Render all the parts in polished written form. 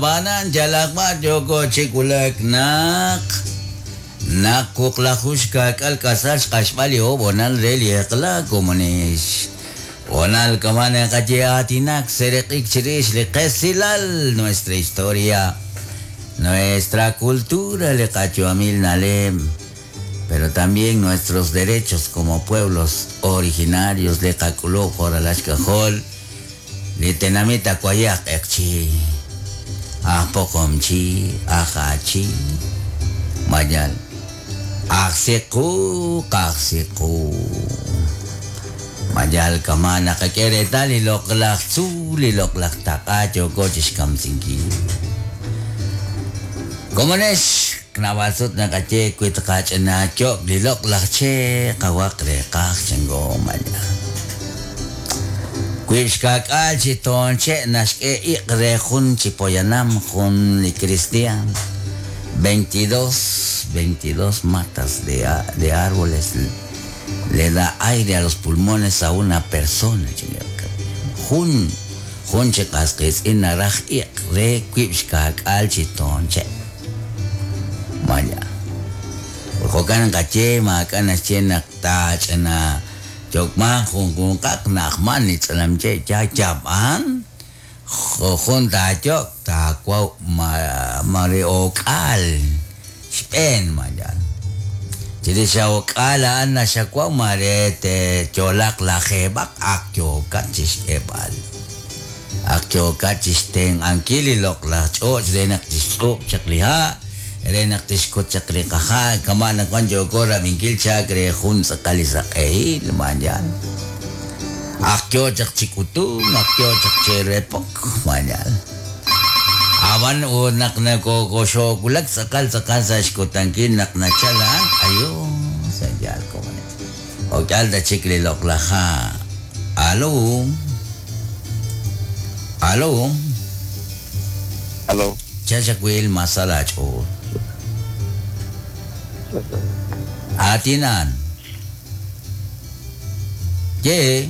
Banan jalak ma jogo cikulek nakuk lahuska kalkasas kasbalio bonal reliekla komunis. Bonal kamana kajiatinak serekik ciris lekesilal nuestra historia, nuestra cultura le cachuamil nalem, pero también nuestros derechos como pueblos originarios de Caculó, Joralashcajol, le tenamita cuayac ekchi. Pokomchi, akachi, mayal, aksiku, kaksiku, mayal kamana kakereta liloklak su, liloklak takacho, kochis kamsingki. Komunes, knawasut na kache, kuitakach na chok, liloklak che, kawakre kak chengo mayal. Kuiskak alchi tonche naske ikre jun chipoyanam jun li cristian 22 matas de árboles le da aire a los pulmones a una persona jun chekaskes inaraj ikre kuiskak alchi tonche maya kokan kache makan chenak tach na Jok ma kung kak nakman ni salam che jajaban khon ta jok ta kwau mariokal Spain majan. Jadi sa okalan na sa kwau marete cholak la hebak akyo katis ebal. Akyo katis teng angkili lok la cho denak disko chakliha Renak tiskot cakre kaha kamana kwan jokora mingkil cakre hun sekali sakehil manjan. Akyo cak cikutu, akyo cak cerepok manjan. Awan unak na kokosyo kulak sakal sa iskotangkin nak na chalang ayo sajal ko man. O kalda cikli lok laha. Alo. Chachakwil masalah cho. Atinan. Ye.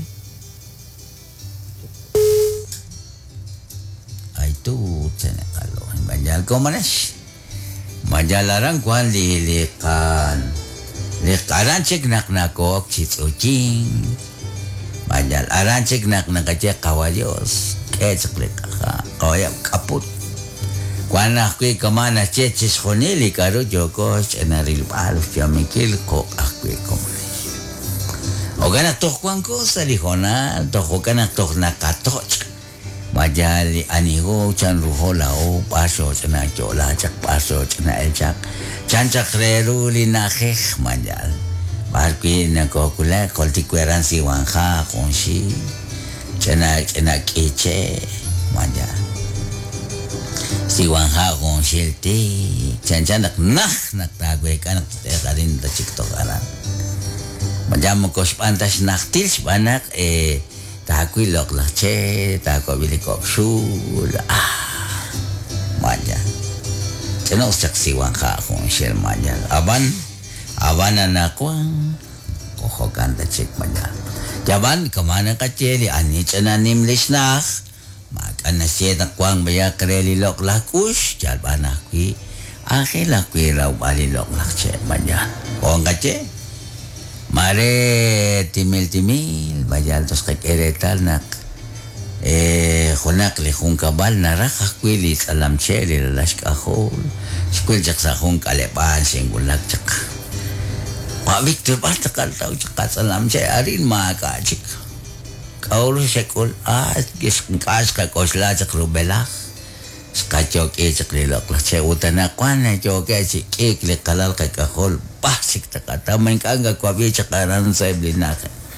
Ay tu sana kalau banjal ko manas. Majalarang kwan lilikan. Likaran cek nak nakok cicocing. Banjal aran cek nak nakacek kawalios. Kecek lekaka. Kawayap kaput. Kuanak kui kamana cheches honili karo jokos enaril palus jamikil ko akui komunis. Ogana toh kuang ko salihona toh ogana toh nakatoch. Majali anigo chan ruholao paso chana chola chak paso chana elchak chanchak reru linakeh majal. Barki nakokula koltikueran si wanja konsi chana kiche majal. Si wanja kong silti chan nak tagwe ka nak tekarin ta ciktok aran majam ko spantas naktil banak takui lok lah che tako bili kop sul manja ceno saksi wanja kong sil manja aban anakwang kohokan ta cik manja jaban kemana kaceli ani cena nimlis nak Makan nasi tak kuang baya kereli lok lakus jalban akui akhir lakui rau bali lok lakce banyak kuang kace mare timil bajal tos kekeretal nak khonak le khung kabal narak akui li salam celi lash kahol skul jak sa khung kalepan singgulak cak Pak Victor patakal tau cak salam celi arin maka cik Kaulu sekul kas ka kosla cak rubela skacok cak lelok lah utana kwana joke cik le kalal ka kahol pasik takata main kangga ko abi cakaran saya beli nak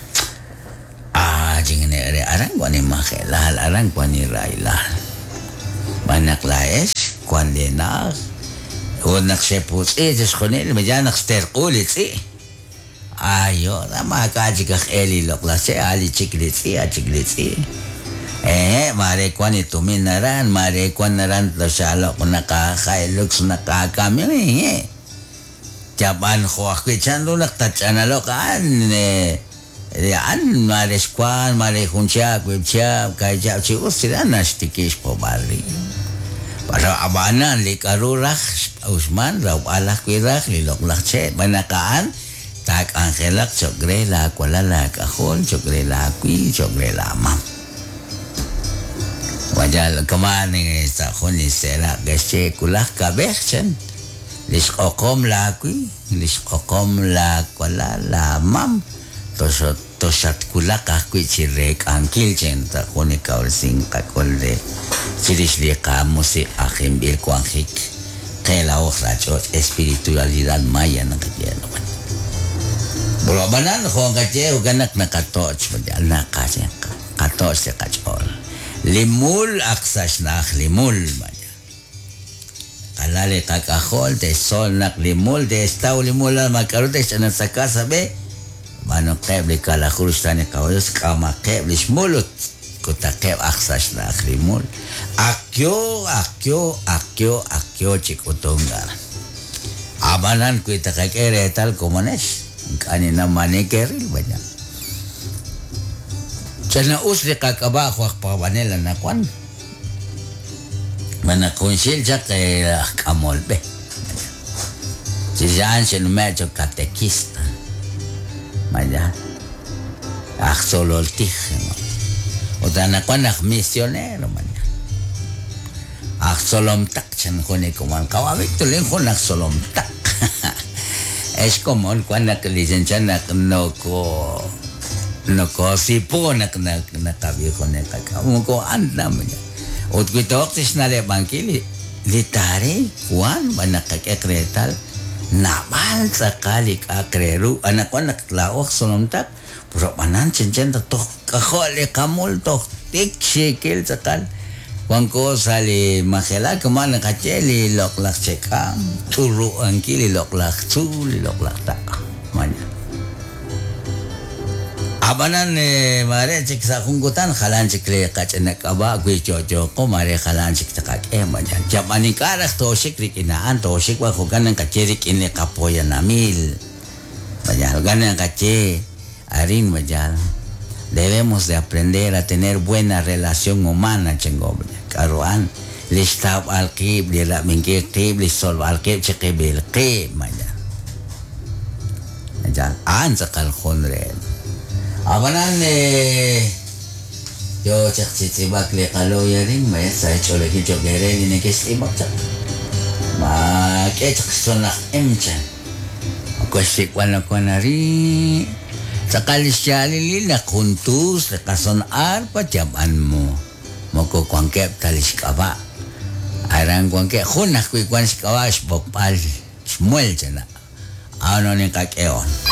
jingene are arang ko ni makela arang ko ni raila banak laes kwan denak unak seput jes khonel majanak ster kulit Ayo, nama kaji kak eli lok lah se ali ciklitsi. Mare kwan itu minaran, mare kwan naran tersalok nakakailok nakakami. Jaban ko aku cando nak tacana lokan an mare kwan mare kunca kucia kaya ciu sila nastikis pobari. Para abanan likarurak Usman raw alah kwirak liloklak che banakaan tak angkelak sogre la kuala kahon sogre la kui sogre la mam wajal kemana sa khoni sela gesche kulah kabehchen lis okom la kui lis okom la kuala la mam tosat kulak kui cirek angkil chen ta khoni kaul sing kakolde ciris li kamusi akhim bil kuangkik kaya rajo espiritualidad maya ng kaya naman. Bulabanan ko ang kaya uganak na katoch madal na kasi katoch sa kachol. Limul aksas na limul maya. Kalali kakahol te sol nak limul te estao limul al makarote sa nasaka sabi mano kebli kalakurus tani kawayos kama kebli smulut kuta keb aksas na limul. Akyo chikutunggal. Abanan kuita kakere tal komones. Kanina manikeril banyak. Sana usli kakaba huwag pawanela na kwan. Mana konsil siya kay kamolbe. Siyan siya medyo katekista. Maya. Aksololtik. O na kwan misionero man. Solom tak chan kone kuman kawawik tuling ko nak solom tak es komon kwan nak lisensia nak noko sipo nak tabi kone kakamu ko anda manya ot kitok tis na le bangkili litari kwan banak kakekretal nabal sakali kakreru anak kwan nak laok solom tak puro panan cincin tok kakole kamul tok tik shekil sakal Wangko sali makela kemana kaceli lok lak cekam turu angkili lok lak culi lok lak tak mana abanan mare cek sakungkutan khalan cek le kacenek aba gue jojo ko mare khalan cek takak mana jamani karak tosik rikinaan tosik wa ko ganang kacerik ini kapoya namil majal ganang kace arin majal. Debemos de aprender a tener buena relación humana, chengobre. Karuan, listab al-kib, lila mingkib, lisol al-kib, chikibil kib, maya. Ayan, sakal khunred. Abanan, yo chak le kaloya rin, maya, sa choleki chogere, ninekis ibak chak. Kechak sonak emchan. Kwestik wana na rin. Sakali siya lilila kuntus kason arpa jaman mo moko kwangkep talis kaba arang kwangke hunak kwi kwan skawa spokpal smol jana ano ni kakeon